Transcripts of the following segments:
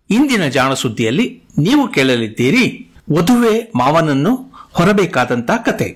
ಇಂದಿನ ಜಾಣ ಸುದ್ದಿಯಲ್ಲಿ ನೀವು ಕೇಳಲಿದ್ದೀರಿ ವಧುವೆ ಮಾವನನ್ನು ಹೊರಬೇಕಾದಂತ ಕತೆ.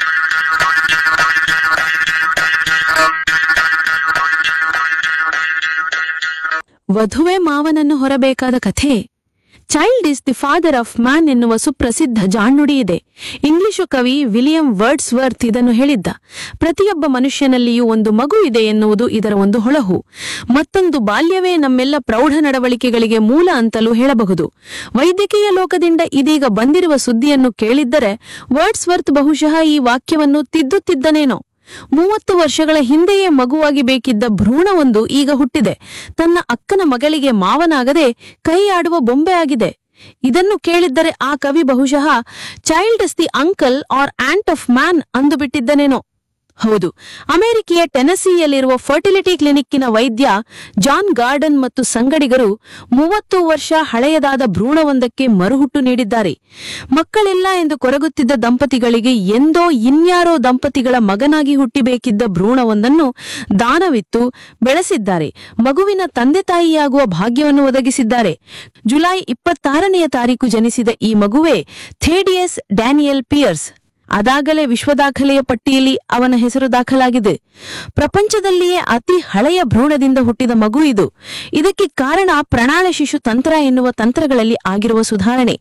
ವಧುವೆ ಮಾವನನ್ನು ಹೊರಬೇಕಾದ ಕಥೆ. Child is the father of man ಎನ್ನುವ ಸುಪ್ರಸಿದ್ಧ ಜಾಣ್ನುಡಿ ಇದೆ. ಇಂಗ್ಲಿಷು ಕವಿ ವಿಲಿಯಂ ವರ್ಡ್ಸ್ವರ್ತ್ ಇದನ್ನು ಹೇಳಿದ್ದ. ಪ್ರತಿಯೊಬ್ಬ ಮನುಷ್ಯನಲ್ಲಿಯೂ ಒಂದು ಮಗು ಇದೆ ಎನ್ನುವುದು ಇದರ ಒಂದು ಹೊಳಹು. ಮತ್ತೊಂದು ಬಾಲ್ಯವೇ ನಮ್ಮೆಲ್ಲ ಪ್ರೌಢ ನಡವಳಿಕೆಗಳಿಗೆ ಮೂಲ ಅಂತಲೂ ಹೇಳಬಹುದು. ವೈದ್ಯಕೀಯ ಲೋಕದಿಂದ ಇದೀಗ ಬಂದಿರುವ ಸುದ್ದಿಯನ್ನು ಕೇಳಿದ್ದರೆ ವರ್ಡ್ಸ್ವರ್ತ್ ಬಹುಶಃ ಈ ವಾಕ್ಯವನ್ನು ತಿದ್ದುತ್ತಿದ್ದನೇನೋ. 30 ವರ್ಷಗಳ ಹಿಂದೆಯೇ ಮಗುವಾಗಿ ಬೇಕಿದ್ದ ಭ್ರೂಣವೊಂದು ಈಗ ಹುಟ್ಟಿದೆ. ತನ್ನ ಅಕ್ಕನ ಮಗಳಿಗೆ ಮಾವನಾಗದೆ ಕೈ ಆಡುವ ಬೊಂಬೆ ಆಗಿದೆ. ಇದನ್ನು ಕೇಳಿದ್ದರೆ ಆ ಕವಿ ಬಹುಶಃ child is the uncle R ant of man ಅಂದು ಬಿಟ್ಟಿದ್ದನೇನೋ. ಹೌದು, ಅಮೆರಿಕೆಯ ಟೆನಸಿಯಲ್ಲಿರುವ ಫರ್ಟಿಲಿಟಿ ಕ್ಲಿನಿಕ್ಕಿನ ವೈದ್ಯ ಜಾನ್ ಗಾರ್ಡನ್ ಮತ್ತು ಸಂಗಡಿಗರು 30 ವರ್ಷ ಹಳೆಯದಾದ ಭ್ರೂಣವೊಂದಕ್ಕೆ ಮರುಹುಟ್ಟು ನೀಡಿದ್ದಾರೆ. ಮಕ್ಕಳಿಲ್ಲ ಎಂದು ಕೊರಗುತ್ತಿದ್ದ ದಂಪತಿಗಳಿಗೆ ಎಂದೋ ಇನ್ಯಾರೋ ದಂಪತಿಗಳ ಮಗನಾಗಿ ಹುಟ್ಟಿಬೇಕಿದ್ದ ಭ್ರೂಣವೊಂದನ್ನು ದಾನವಿತ್ತು ಬೆಳೆಸಿದ್ದಾರೆ. ಮಗುವಿನ ತಂದೆ ತಾಯಿಯಾಗುವ ಭಾಗ್ಯವನ್ನು ಒದಗಿಸಿದ್ದಾರೆ. ಜುಲೈ 26ನೇ ತಾರೀಕು ಜನಿಸಿದ ಈ ಮಗುವೇ ಥೇಡಿಯಸ್ ಡ್ಯಾನಿಯಲ್ ಪಿಯರ್ಸ್. ಅದಾಗಲೇ ವಿಶ್ವದಾಖಲೆಯ ಪಟ್ಟಿಯಲ್ಲಿ ಅವನ ಹೆಸರು ದಾಖಲಾಗಿದೆ. ಪ್ರಪಂಚದಲ್ಲಿಯೇ ಅತಿ ಹಳೆಯ ಭ್ರೂಣದಿಂದ ಹುಟ್ಟಿದ ಮಗು ಇದು. ಇದಕ್ಕೆ ಕಾರಣ ಪ್ರಣಾಳ ಶಿಶು ತಂತ್ರ ಎನ್ನುವ ತಂತ್ರಗಳಲ್ಲಿ ಆಗಿರುವ ಸುಧಾರಣೆ.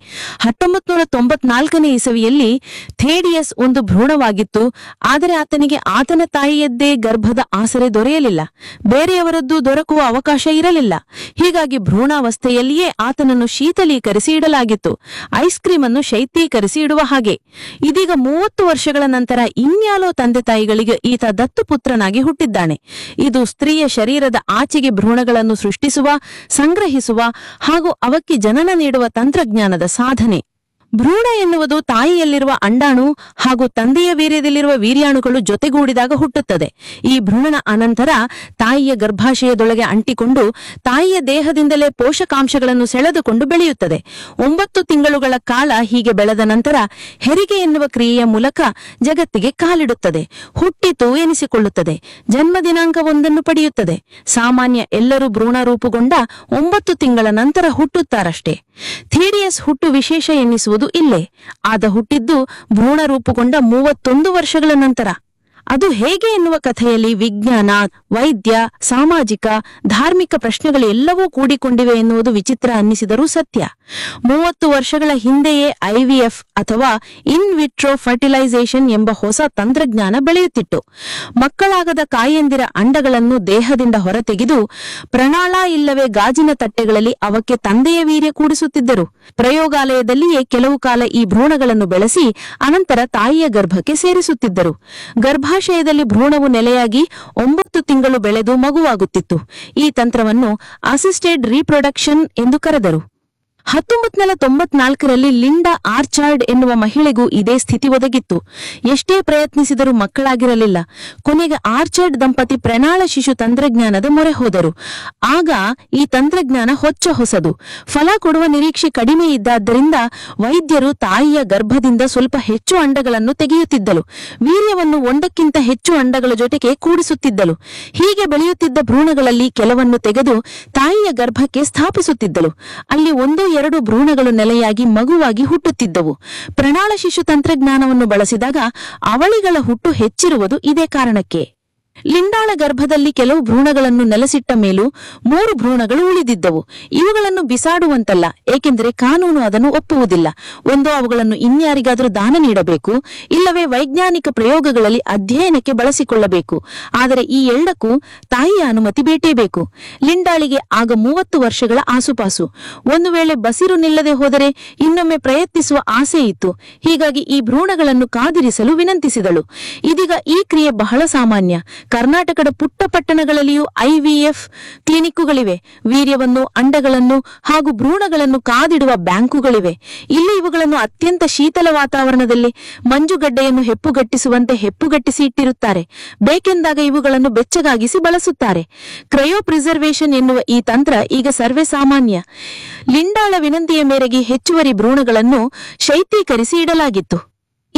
1994ನೇ ಇಸವಿಯಲ್ಲಿ ಥೇಡಿಯಸ್ ಒಂದು ಭ್ರೂಣವಾಗಿತ್ತು. ಆದರೆ ಆತನಿಗೆ ಆತನ ತಾಯಿಯದ್ದೇ ಗರ್ಭದ ಆಸರೆ ದೊರೆಯಲಿಲ್ಲ. ಬೇರೆಯವರದ್ದು ದೊರಕುವ ಅವಕಾಶ ಇರಲಿಲ್ಲ. ಹೀಗಾಗಿ ಭ್ರೂಣಾವಸ್ಥೆಯಲ್ಲಿಯೇ ಆತನನ್ನು ಶೀತಲೀಕರಿಸಿ ಇಡಲಾಗಿತ್ತು, ಐಸ್ ಕ್ರೀಮ್ ಅನ್ನು ಶೈತ್ಯೀಕರಿಸಿ ಇಡುವ ಹಾಗೆ. ಇದೀಗ 30 ವರ್ಷಗಳ ನಂತರ ಇನ್ಯಾಲೋ ತಂದೆ ತಾಯಿಗಳಿಗೆ ಈತ ದತ್ತು ಪುತ್ರನಾಗಿ ಹುಟ್ಟಿದ್ದಾನೆ. ಇದು ಸ್ತ್ರೀಯ ಶರೀರದ ಆಚೆಗೆ ಭ್ರೂಣಗಳನ್ನು ಸೃಷ್ಟಿಸುವ, ಸಂಗ್ರಹಿಸುವ ಹಾಗೂ ಅವಕ್ಕೆ ಜನನ ನೀಡುವ ತಂತ್ರಜ್ಞಾನದ ಸಾಧನೆ. ಭ್ರೂಣ ಎನ್ನುವುದು ತಾಯಿಯಲ್ಲಿರುವ ಅಂಡಾಣು ಹಾಗೂ ತಂದೆಯ ವೀರ್ಯದಲ್ಲಿರುವ ವೀರ್ಯಾಣುಗಳು ಜೊತೆಗೂಡಿದಾಗ ಹುಟ್ಟುತ್ತದೆ. ಈ ಭ್ರೂಣನ ಅನಂತರ ತಾಯಿಯ ಗರ್ಭಾಶಯದೊಳಗೆ ಅಂಟಿಕೊಂಡು ತಾಯಿಯ ದೇಹದಿಂದಲೇ ಪೋಷಕಾಂಶಗಳನ್ನು ಸೆಳೆದುಕೊಂಡು ಬೆಳೆಯುತ್ತದೆ. 9 ತಿಂಗಳುಗಳ ಕಾಲ ಹೀಗೆ ಬೆಳೆದ ನಂತರ ಹೆರಿಗೆ ಎನ್ನುವ ಕ್ರಿಯೆಯ ಮೂಲಕ ಜಗತ್ತಿಗೆ ಕಾಲಿಡುತ್ತದೆ. ಹುಟ್ಟಿತು ಎನಿಸಿಕೊಳ್ಳುತ್ತದೆ. ಜನ್ಮ ದಿನಾಂಕವೊಂದನ್ನು ಪಡೆಯುತ್ತದೆ. ಸಾಮಾನ್ಯ ಎಲ್ಲರೂ ಭ್ರೂಣ ರೂಪುಗೊಂಡ 9 ತಿಂಗಳ ನಂತರ ಹುಟ್ಟುತ್ತಾರಷ್ಟೇ. ಥೇಡಿಯಸ್ ಹುಟ್ಟು ವಿಶೇಷ ಎನ್ನಿಸುವುದು ಇಲ್ಲೇ. ಆದ ಹುಟ್ಟಿದ್ದು ಭ್ರೂಣ ರೂಪುಗೊಂಡ 31 ವರ್ಷಗಳ ನಂತರ. ಅದು ಹೇಗೆ ಎನ್ನುವ ಕಥೆಯಲ್ಲಿ ವಿಜ್ಞಾನ, ವೈದ್ಯ, ಸಾಮಾಜಿಕ, ಧಾರ್ಮಿಕ ಪ್ರಶ್ನೆಗಳೆಲ್ಲವೂ ಕೂಡಿಕೊಂಡಿವೆ ಎನ್ನುವುದು ವಿಚಿತ್ರ ಅನ್ನಿಸಿದರೂ ಸತ್ಯ. 30 ವರ್ಷಗಳ ಹಿಂದೆಯೇ IVF ಅಥವಾ ಇನ್ ವಿಟ್ರೋ ಫರ್ಟಿಲೈಸೇಷನ್ ಎಂಬ ಹೊಸ ತಂತ್ರಜ್ಞಾನ ಬೆಳೆಯುತ್ತಿತ್ತು. ಮಕ್ಕಳಾಗದ ಕಾಯಂದಿರ ಅಂಡಗಳನ್ನು ದೇಹದಿಂದ ಹೊರತೆಗೆದು ಪ್ರಣಾಳ ಇಲ್ಲವೇ ಗಾಜಿನ ತಟ್ಟೆಗಳಲ್ಲಿ ಅವಕ್ಕೆ ತಂದೆಯ ವೀರ್ಯ ಕೂಡಿಸುತ್ತಿದ್ದರು. ಪ್ರಯೋಗಾಲಯದಲ್ಲಿಯೇ ಕೆಲವು ಕಾಲ ಈ ಭ್ರೂಣಗಳನ್ನು ಬೆಳೆಸಿ ಅನಂತರ ತಾಯಿಯ ಗರ್ಭಕ್ಕೆ ಸೇರಿಸುತ್ತಿದ್ದರು. ಗರ್ಭಾಶಯದಲ್ಲಿ ಭ್ರೂಣವು ನೆಲೆಯಾಗಿ 9 ತಿಂಗಳು ಬೆಳೆದು ಮಗುವಾಗುತ್ತಿತ್ತು. ಈ ತಂತ್ರವನ್ನು ಅಸಿಸ್ಟೆಡ್ ರೀಪ್ರೊಡಕ್ಷನ್ ಎಂದು ಕರೆದರು. 1994ರಲ್ಲಿ ಲಿಂಡಾ ಆರ್ಚಾರ್ಡ್ ಎನ್ನುವ ಮಹಿಳೆಗೂ ಇದೇ ಸ್ಥಿತಿ ಒದಗಿತ್ತು. ಎಷ್ಟೇ ಪ್ರಯತ್ನಿಸಿದರೂ ಮಕ್ಕಳಾಗಿರಲಿಲ್ಲ. ಕೊನೆಗೆ ಆರ್ಚಾರ್ಡ್ ದಂಪತಿ ಪ್ರಣಾಳ ಶಿಶು ತಂತ್ರಜ್ಞಾನದ ಮೊರೆ ಹೋದರು. ಆಗ ಈ ತಂತ್ರಜ್ಞಾನ ಹೊಸದು, ಫಲ ಕೊಡುವ ನಿರೀಕ್ಷೆ ಕಡಿಮೆ ಇದ್ದಾದ್ದರಿಂದ ವೈದ್ಯರು ತಾಯಿಯ ಗರ್ಭದಿಂದ ಸ್ವಲ್ಪ ಹೆಚ್ಚು ಅಂಡಗಳನ್ನು ತೆಗೆಯುತ್ತಿದ್ದಳು. ವೀರ್ಯವನ್ನು ಒಂದಕ್ಕಿಂತ ಹೆಚ್ಚು ಅಂಡಗಳ ಜೊತೆಗೆ ಕೂಡಿಸುತ್ತಿದ್ದಳು. ಹೀಗೆ ಬೆಳೆಯುತ್ತಿದ್ದ ಭ್ರೂಣಗಳಲ್ಲಿ ಕೆಲವನ್ನು ತೆಗೆದು ತಾಯಿಯ ಗರ್ಭಕ್ಕೆ ಸ್ಥಾಪಿಸುತ್ತಿದ್ದಳು. ಅಲ್ಲಿ 1-2 ಭ್ರೂಣಗಳು ನೆಲೆಯಾಗಿ ಮಗುವಾಗಿ ಹುಟ್ಟುತ್ತಿದ್ದವು. ಪ್ರಣಾಳ ಶಿಶು ತಂತ್ರಜ್ಞಾನವನ್ನು ಬಳಸಿದಾಗ ಅವಳಿಗಳ ಹುಟ್ಟು ಹೆಚ್ಚಿರುವುದು ಇದೇ ಕಾರಣಕ್ಕೆ. ಲಿಂಡಾಳ ಗರ್ಭದಲ್ಲಿ ಕೆಲವು ಭ್ರೂಣಗಳನ್ನು ನೆಲೆಸಿಟ್ಟ ಮೇಲೂ 3 ಭ್ರೂಣಗಳು ಉಳಿದಿದ್ದವು. ಇವುಗಳನ್ನು ಬಿಸಾಡುವಂತಲ್ಲ, ಏಕೆಂದರೆ ಕಾನೂನು ಅದನ್ನು ಒಪ್ಪುವುದಿಲ್ಲ. ಒಂದೋ ಅವುಗಳನ್ನು ಇನ್ಯಾರಿಗಾದರೂ ದಾನ ನೀಡಬೇಕು, ಇಲ್ಲವೇ ವೈಜ್ಞಾನಿಕ ಪ್ರಯೋಗಗಳಲ್ಲಿ ಅಧ್ಯಯನಕ್ಕೆ ಬಳಸಿಕೊಳ್ಳಬೇಕು. ಆದರೆ ಈ ಎರಡಕ್ಕೂ ತಾಯಿಯ ಅನುಮತಿ ಬೇಕೇ. ಲಿಂಡಾಳಿಗೆ ಆಗ 30 ವರ್ಷಗಳ ಆಸುಪಾಸು. ಒಂದು ವೇಳೆ ಬಸಿರು ನಿಲ್ಲದೆ ಹೋದರೆ ಇನ್ನೊಮ್ಮೆ ಪ್ರಯತ್ನಿಸುವ ಆಸೆ ಇತ್ತು. ಹೀಗಾಗಿ ಈ ಭ್ರೂಣಗಳನ್ನು ಕಾದಿರಿಸಲು ವಿನಂತಿಸಿದಳು. ಇದೀಗ ಈ ಕ್ರಿಯೆ ಬಹಳ ಸಾಮಾನ್ಯ. ಕರ್ನಾಟಕದ ಪುಟ್ಟ ಪಟ್ಟಣಗಳಲ್ಲಿಯೂ IVF ಕ್ಲಿನಿಕ್ಕುಗಳಿವೆ. ವೀರ್ಯವನ್ನು, ಅಂಡಗಳನ್ನು ಹಾಗೂ ಭ್ರೂಣಗಳನ್ನು ಕಾದಿಡುವ ಬ್ಯಾಂಕುಗಳಿವೆ. ಇಲ್ಲಿ ಇವುಗಳನ್ನು ಅತ್ಯಂತ ಶೀತಲ ವಾತಾವರಣದಲ್ಲಿ ಮಂಜುಗಡ್ಡೆಯನ್ನು ಹೆಪ್ಪುಗಟ್ಟಿಸುವಂತೆ ಹೆಪ್ಪುಗಟ್ಟಿಸಿ ಇಟ್ಟಿರುತ್ತಾರೆ. ಬೇಕೆಂದಾಗ ಇವುಗಳನ್ನು ಬೆಚ್ಚಗಾಗಿಸಿ ಬಳಸುತ್ತಾರೆ. ಕ್ರಯೋ ಪ್ರಿಸರ್ವೇಷನ್ ಎನ್ನುವ ಈ ತಂತ್ರ ಈಗ ಸರ್ವೇ ಸಾಮಾನ್ಯ. ಲಿಂಡಾಳ ವಿನಂತಿಯ ಮೇರೆಗೆ ಹೆಚ್ಚುವರಿ ಭ್ರೂಣಗಳನ್ನು ಶೈತ್ಯೀಕರಿಸಿ ಇಡಲಾಗಿತ್ತು.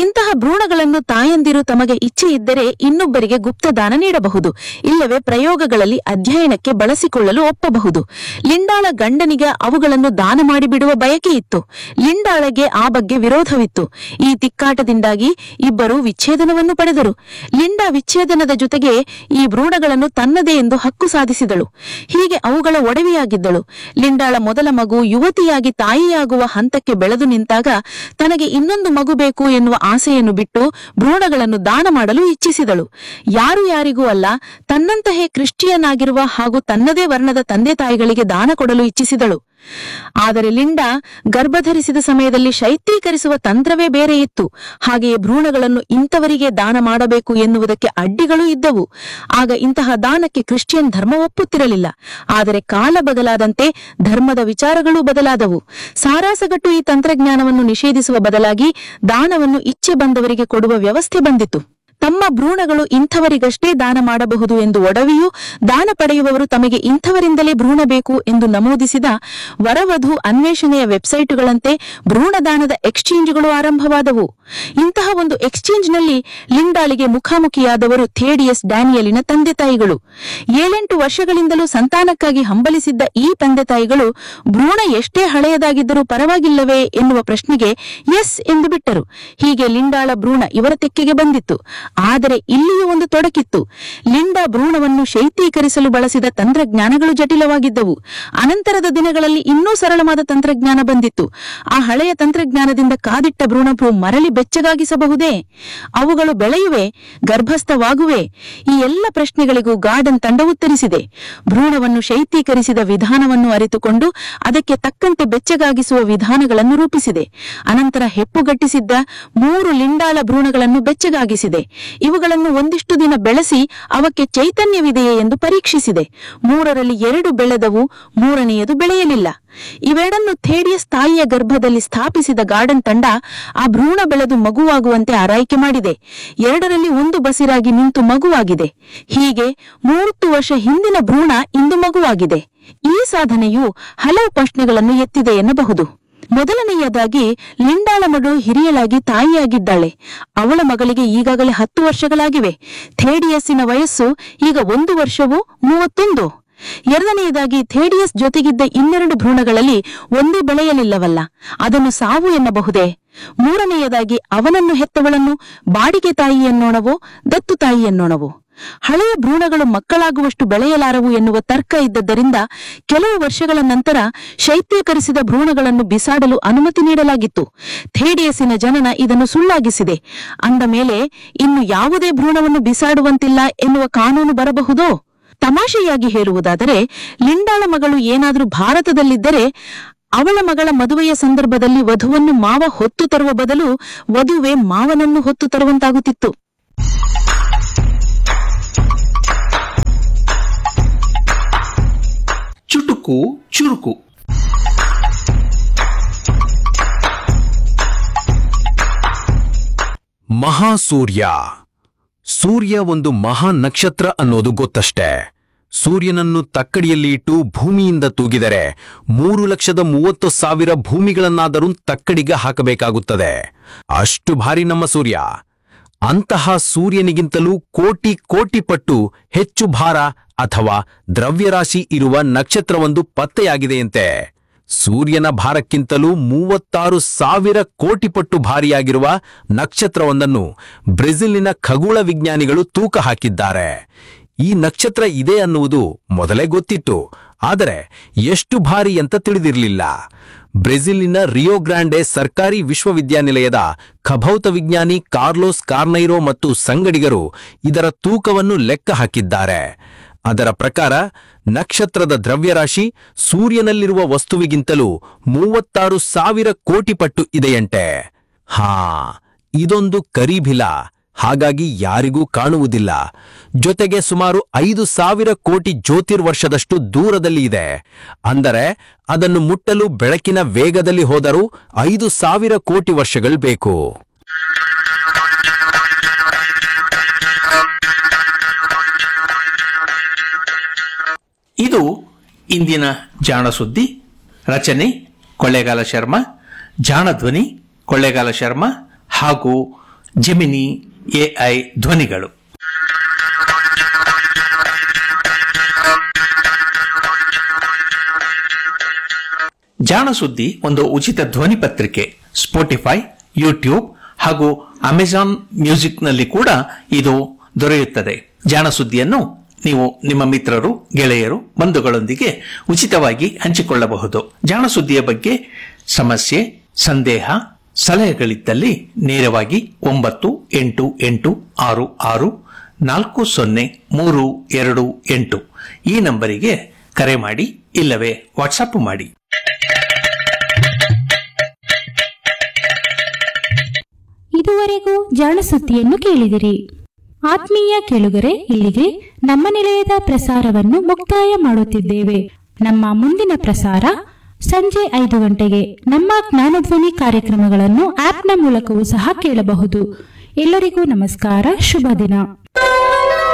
ಇಂತಹ ಭ್ರೂಣಗಳನ್ನು ತಾಯಂದಿರು ತಮಗೆ ಇಚ್ಛೆ ಇದ್ದರೆ ಇನ್ನೊಬ್ಬರಿಗೆ ಗುಪ್ತದಾನ ನೀಡಬಹುದು, ಇಲ್ಲವೇ ಪ್ರಯೋಗಗಳಲ್ಲಿ ಅಧ್ಯಯನಕ್ಕೆ ಬಳಸಿಕೊಳ್ಳಲು ಒಪ್ಪಬಹುದು. ಲಿಂಡಾಳ ಗಂಡನಿಗೆ ಅವುಗಳನ್ನು ದಾನ ಮಾಡಿಬಿಡುವ ಬಯಕೆ ಇತ್ತು. ಲಿಂಡಾಳಗೆ ಆ ಬಗ್ಗೆ ವಿರೋಧವಿತ್ತು. ಈ ತಿಕ್ಕಾಟದಿಂದಾಗಿ ಇಬ್ಬರು ವಿಚ್ಛೇದನವನ್ನು ಪಡೆದರು. ಲಿಂಡಾ ವಿಚ್ಛೇದನದ ಜೊತೆಗೆ ಈ ಭ್ರೂಣಗಳನ್ನು ತನ್ನದೇ ಎಂದು ಹಕ್ಕು ಸಾಧಿಸಿದಳು. ಹೀಗೆ ಅವುಗಳ ಒಡವೆಯಾಗಿದ್ದಳು. ಲಿಂಡಾಳ ಮೊದಲ ಮಗು ಯುವತಿಯಾಗಿ ತಾಯಿಯಾಗುವ ಹಂತಕ್ಕೆ ಬೆಳೆದು ನಿಂತಾಗ ತನಗೆ ಇನ್ನೊಂದು ಮಗು ಬೇಕು ಎನ್ನುವ ಆಸೆಯನ್ನು ಬಿಟ್ಟು ಭ್ರೂಣಗಳನ್ನು ದಾನ ಮಾಡಲು ಇಚ್ಛಿಸಿದಳು. ಯಾರಿಗೂ ಅಲ್ಲ, ತನ್ನಂತಹೇ ಕ್ರಿಶ್ಚಿಯನ್ ಆಗಿರುವ ಹಾಗೂ ತನ್ನದೇ ವರ್ಣದ ತಂದೆ ತಾಯಿಗಳಿಗೆ ದಾನ ಕೊಡಲು ಇಚ್ಛಿಸಿದಳು. ಆದರೆ ಲಿಂಡಾ ಗರ್ಭಧರಿಸಿದ ಸಮಯದಲ್ಲಿ ಶೈತ್ಯೀಕರಿಸುವ ತಂತ್ರವೇ ಬೇರೆ ಇತ್ತು. ಹಾಗೆಯೇ ಭ್ರೂಣಗಳನ್ನು ಇಂಥವರಿಗೆ ದಾನ ಮಾಡಬೇಕು ಎನ್ನುವುದಕ್ಕೆ ಅಡ್ಡಿಗಳೂ ಇದ್ದವು. ಆಗ ಇಂತಹ ದಾನಕ್ಕೆ ಕ್ರಿಶ್ಚಿಯನ್ ಧರ್ಮ ಒಪ್ಪುತ್ತಿರಲಿಲ್ಲ. ಆದರೆ ಕಾಲ ಬದಲಾದಂತೆ ಧರ್ಮದ ವಿಚಾರಗಳೂ ಬದಲಾದವು. ಸಾರಾಸಗಟ್ಟು ಈ ತಂತ್ರಜ್ಞಾನವನ್ನು ನಿಷೇಧಿಸುವ ಬದಲಾಗಿ ದಾನವನ್ನು ಇಚ್ಛೆ ಬಂದವರಿಗೆ ಕೊಡುವ ವ್ಯವಸ್ಥೆ ಬಂದಿತು. ತಮ್ಮ ಭ್ರೂಣಗಳು ಇಂಥವರಿಗಷ್ಟೇ ದಾನ ಮಾಡಬಹುದು ಎಂದು ಒಡವಿಯೂ ದಾನ ಪಡೆಯುವವರು ತಮಗೆ ಇಂಥವರಿಂದಲೇ ಭ್ರೂಣ ಬೇಕು ಎಂದು ನಮೂದಿಸಿದ ವರವಧು ಅನ್ವೇಷಣೆಯ ವೆಬ್ಸೈಟುಗಳಂತೆ ಭ್ರೂಣದಾನದ ಎಕ್ಸ್ಚೇಂಜ್ಗಳು ಆರಂಭವಾದವು. ಇಂತಹ ಒಂದು ಎಕ್ಸ್ಚೇಂಜ್ನಲ್ಲಿ ಲಿಂಡಾಳಿಗೆ ಮುಖಾಮುಖಿಯಾದವರು ಥೇಡಿಯಸ್ ಡ್ಯಾನಿಯಲಿನ ತಂದೆ ತಾಯಿಗಳು. 7-8 ವರ್ಷಗಳಿಂದಲೂ ಸಂತಾನಕ್ಕಾಗಿ ಹಂಬಲಿಸಿದ್ದ ಈ ತಂದೆ ತಾಯಿಗಳು ಭ್ರೂಣ ಎಷ್ಟೇ ಹಳೆಯದಾಗಿದ್ದರೂ ಪರವಾಗಿಲ್ಲವೇ ಎನ್ನುವ ಪ್ರಶ್ನೆಗೆ ಎಸ್ ಎಂದು ಬಿಟ್ಟರು. ಹೀಗೆ ಲಿಂಡಾಳ ಭ್ರೂಣ ಇವರ ತೆಕ್ಕೆಗೆ ಬಂದಿತ್ತು. ಆದರೆ ಇಲ್ಲಿಯೂ ಒಂದು ತೊಡಕಿತ್ತು. ಲಿಂಡಾ ಭ್ರೂಣವನ್ನು ಶೈತ್ಯೀಕರಿಸಲು ಬಳಸಿದ ತಂತ್ರಜ್ಞಾನಗಳು ಜಟಿಲವಾಗಿದ್ದವು. ಅನಂತರದ ದಿನಗಳಲ್ಲಿ ಇನ್ನೂ ಸರಳವಾದ ತಂತ್ರಜ್ಞಾನ ಬಂದಿತ್ತು. ಆ ಹಳೆಯ ತಂತ್ರಜ್ಞಾನದಿಂದ ಕಾದಿಟ್ಟ ಭ್ರೂಣವು ಮರಳಿ ಬೆಚ್ಚಗಾಗಿಸಬಹುದೇ? ಅವುಗಳು ಬೆಳೆಯುವೆ, ಗರ್ಭಸ್ಥವಾಗುವೆ? ಈ ಎಲ್ಲ ಪ್ರಶ್ನೆಗಳಿಗೂ ಗಾರ್ಡನ್ ತಂಡ ಉತ್ತರಿಸಿದೆ. ಭ್ರೂಣವನ್ನು ಶೈತ್ಯೀಕರಿಸಿದ ವಿಧಾನವನ್ನು ಅರಿತುಕೊಂಡು ಅದಕ್ಕೆ ತಕ್ಕಂತೆ ಬೆಚ್ಚಗಾಗಿಸುವ ವಿಧಾನಗಳನ್ನು ರೂಪಿಸಿದೆ. ಅನಂತರ ಹೆಪ್ಪುಗಟ್ಟಿಸಿದ್ದ 3 ಲಿಂಡಾಳ ಭ್ರೂಣಗಳನ್ನು ಬೆಚ್ಚಗಾಗಿಸಿದೆ. ಇವುಗಳನ್ನು ಒಂದಿಷ್ಟು ದಿನ ಬೆಳೆಸಿ ಅವಕ್ಕೆ ಚೈತನ್ಯವಿದೆಯೇ ಎಂದು ಪರೀಕ್ಷಿಸಿದೆ. 3ರಲ್ಲಿ 2 ಬೆಳೆದವು, 3ನೆಯದು ಬೆಳೆಯಲಿಲ್ಲ. ಇವೆರಡನ್ನು ಥೇಡಿಯಸ್ ತಾಯಿಯ ಗರ್ಭದಲ್ಲಿ ಸ್ಥಾಪಿಸಿದ ಗಾರ್ಡನ್ ತಂಡ ಆ ಭ್ರೂಣ ಬೆಳೆದು ಮಗುವಾಗುವಂತೆ ಆರೈಕೆ ಮಾಡಿದೆ. 2ರಲ್ಲಿ 1 ಬಸಿರಾಗಿ ನಿಂತು ಮಗುವಾಗಿದೆ. ಹೀಗೆ 30 ವರ್ಷ ಹಿಂದಿನ ಭ್ರೂಣ ಇಂದು ಮಗುವಾಗಿದೆ. ಈ ಸಾಧನೆಯು ಹಲವು ಪ್ರಶ್ನೆಗಳನ್ನು ಎತ್ತಿದೆ ಎನ್ನಬಹುದು. ಮೊದಲನೆಯದಾಗಿ ಲಿಂಡಾಳ ಮಗಳು ಹಿರಿಯಳಾಗಿ ತಾಯಿಯಾಗಿದ್ದಾಳೆ. ಅವಳ ಮಗಳಿಗೆ ಈಗಾಗಲೇ 10 ವರ್ಷಗಳಾಗಿವೆ. ಥೇಡಿಯಸ್ಸಿನ ವಯಸ್ಸು ಈಗ 1 ವರ್ಷವೂ 31. ಎರಡನೆಯದಾಗಿ ಥೇಡಿಯಸ್ ಜೊತೆಗಿದ್ದ 2 ಭ್ರೂಣಗಳಲ್ಲಿ ಒಂದೇ ಬೆಳೆಯಲಿಲ್ಲವಲ್ಲ, ಅದನ್ನು ಸಾವು ಎನ್ನಬಹುದೇ? ಮೂರನೆಯದಾಗಿ ಅವನನ್ನು ಹೆತ್ತವಳನ್ನು ಬಾಡಿಗೆ ತಾಯಿ ಎನ್ನೋಣವೋ ದತ್ತು ತಾಯಿ ಎನ್ನೋಣವೋ? ಹಳೆಯ ಭ್ರೂಣಗಳು ಮಕ್ಕಳಾಗುವಷ್ಟು ಬೆಳೆಯಲಾರವು ಎನ್ನುವ ತರ್ಕ ಇದ್ದದ್ದರಿಂದ ಕೆಲವು ವರ್ಷಗಳ ನಂತರ ಶೈತ್ಯೀಕರಿಸಿದ ಭ್ರೂಣಗಳನ್ನು ಬಿಸಾಡಲು ಅನುಮತಿ ನೀಡಲಾಗಿತ್ತು. ಥೇಡಿಯಸ್ಸಿನ ಜನನ ಇದನ್ನು ಸುಳ್ಳಾಗಿಸಿದೆ. ಅಂದ ಮೇಲೆ ಇನ್ನು ಯಾವುದೇ ಭ್ರೂಣವನ್ನು ಬಿಸಾಡುವಂತಿಲ್ಲ ಎನ್ನುವ ಕಾನೂನು ಬರಬಹುದೋ? ತಮಾಷೆಯಾಗಿ ಹೇಳುವುದಾದರೆ, ಲಿಂಡಾಳ ಮಗಳು ಏನಾದರೂ ಭಾರತದಲ್ಲಿದ್ದರೆ ಅವಳ ಮಗಳ ಮದುವೆಯ ಸಂದರ್ಭದಲ್ಲಿ ವಧುವನ್ನು ಮಾವ ಹೊತ್ತು ತರುವ ಬದಲು ವಧುವೆ ಮಾವನನ್ನು ಹೊತ್ತು ತರುವಂತಾಗುತ್ತಿತ್ತು. ಚುಟುಕು ಚುರುಕು. ಮಹಾಸೂರ್ಯ. ಸೂರ್ಯ ಒಂದು ಮಹಾ ನಕ್ಷತ್ರ ಅನ್ನೋದು ಗೊತ್ತಷ್ಟೇ. ಸೂರ್ಯನನ್ನು ತಕ್ಕಡಿಯಲ್ಲಿ ಇಟ್ಟು ಭೂಮಿಯಿಂದ ತೂಗಿದರೆ 3,30,000 ಭೂಮಿಗಳನ್ನಾದರೂ ತಕ್ಕಡಿಗೆ ಹಾಕಬೇಕಾಗುತ್ತದೆ. ಅಷ್ಟು ಭಾರಿ ನಮ್ಮ ಸೂರ್ಯ. ಅಂತಹ ಸೂರ್ಯನಿಗಿಂತಲೂ ಕೋಟಿ ಕೋಟಿ ಪಟ್ಟು ಹೆಚ್ಚು ಭಾರ ಅಥವಾ ದ್ರವ್ಯರಾಶಿ ಇರುವ ನಕ್ಷತ್ರವೊಂದು ಪತ್ತೆಯಾಗಿದೆಯಂತೆ. ಸೂರ್ಯನ ಭಾರಕ್ಕಿಂತಲೂ 36,000 ಕೋಟಿ ಪಟ್ಟು ಭಾರಿಯಾಗಿರುವ ನಕ್ಷತ್ರವೊಂದನ್ನು ಬ್ರೆಜಿಲಿನ ಖಗೋಳ ವಿಜ್ಞಾನಿಗಳು ತೂಕ ಹಾಕಿದ್ದಾರೆ. ಈ ನಕ್ಷತ್ರ ಇದೆ ಅನ್ನುವುದು ಮೊದಲೇ ಗೊತ್ತಿತ್ತು, ಆದರೆ ಎಷ್ಟು ಭಾರಿ ಅಂತ ತಿಳಿದಿರಲಿಲ್ಲ. ಬ್ರೆಜಿಲಿನ ರಿಯೋ ಗ್ರಾಂಡೆ ಸರ್ಕಾರಿ ವಿಶ್ವವಿದ್ಯಾನಿಲಯದ ಖಭೌತ ವಿಜ್ಞಾನಿ ಕಾರ್ಲೋಸ್ ಕಾರ್ನೈರೋ ಮತ್ತು ಸಂಗಡಿಗರು ಇದರ ತೂಕವನ್ನು ಲೆಕ್ಕ ಹಾಕಿದ್ದಾರೆ. ಅದರ ಪ್ರಕಾರ ನಕ್ಷತ್ರದ ದ್ರವ್ಯರಾಶಿ ಸೂರ್ಯನಲ್ಲಿರುವ ವಸ್ತುವಿಗಿಂತಲೂ 36,000 ಕೋಟಿ ಪಟ್ಟು ಇದೆಯಂತೆ. ಇದೊಂದು ಕರಿಭಿಲ, ಹಾಗಾಗಿ ಯಾರಿಗೂ ಕಾಣುವುದಿಲ್ಲ. ಜೊತೆಗೆ ಸುಮಾರು 5,000 ಕೋಟಿ ಜ್ಯೋತಿರ್ವರ್ಷದಷ್ಟು ದೂರದಲ್ಲಿ ಇದೆ. ಅಂದರೆ ಅದನ್ನು ಮುಟ್ಟಲು ಬೆಳಕಿನ ವೇಗದಲ್ಲಿ ಹೋದರೂ 5,000 ಕೋಟಿ ವರ್ಷಗಳು ಬೇಕು. ಇದು ಇಂದಿನ ಜಾಣ ಸುದ್ದಿ. ರಚನೆ ಕೊಳ್ಳೇಗಾಲ ಶರ್ಮಾ, ಜಾಣ ಧ್ವನಿ ಕೊಳ್ಳೇಗಾಲ ಶರ್ಮಾ ಹಾಗೂ ಜೆಮಿನಿ, ಎಐ ಧ್ವನಿಗಳು. ಜಾಣ ಸುದ್ದಿ ಒಂದು ಉಚಿತ ಧ್ವನಿ ಪತ್ರಿಕೆ. ಸ್ಪೋಟಿಫೈ, ಯೂಟ್ಯೂಬ್ ಹಾಗೂ ಅಮೆಜಾನ್ ಮ್ಯೂಸಿಕ್ನಲ್ಲಿ ಕೂಡ ಇದು ದೊರೆಯುತ್ತದೆ. ಜಾಣ ಸುದ್ದಿಯನ್ನು ನೀವು ನಿಮ್ಮ ಮಿತ್ರರು, ಗೆಳೆಯರು, ಬಂಧುಗಳೊಂದಿಗೆ ಉಚಿತವಾಗಿ ಹಂಚಿಕೊಳ್ಳಬಹುದು. ಜಾಣ ಸುದ್ದಿಯ ಬಗ್ಗೆ ಸಮಸ್ಯೆ, ಸಂದೇಹ, ಸಲಹೆಗಳಿದ್ದಲ್ಲಿ ನೇರವಾಗಿ 9886640328 ಈ ನಂಬರಿಗೆ ಕರೆ ಮಾಡಿ, ಇಲ್ಲವೇ ವಾಟ್ಸಪ್ ಮಾಡಿ. ಇದುವರೆಗೂ ಜಾಣಸುದ್ದಿಯನ್ನು ಕೇಳಿದಿರಿ. ಆತ್ಮೀಯ ಕೇಳುಗರೆ, ಇಲ್ಲಿಗೆ ನಮ್ಮ ನಿಲಯದ ಪ್ರಸಾರವನ್ನು ಮುಕ್ತಾಯ ಮಾಡುತ್ತಿದ್ದೇವೆ. ನಮ್ಮ ಮುಂದಿನ ಪ್ರಸಾರ ಸಂಜೆ 5 ಗಂಟೆಗೆ. ನಮ್ಮ ಜ್ಞಾನಧ್ವನಿ ಕಾರ್ಯಕ್ರಮಗಳನ್ನು ಆಪ್ನ ಮೂಲಕವೂ ಸಹ ಕೇಳಬಹುದು. ಎಲ್ಲರಿಗೂ ನಮಸ್ಕಾರ, ಶುಭ ದಿನ.